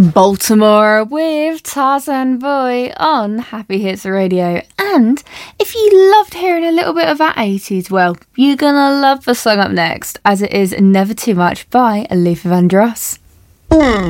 Baltimore with Tarzan Boy on Happy Hits Radio. And if you loved hearing a little bit of that 80s, well, you're gonna love the song up next, as it is Never Too Much by Luther Vandross.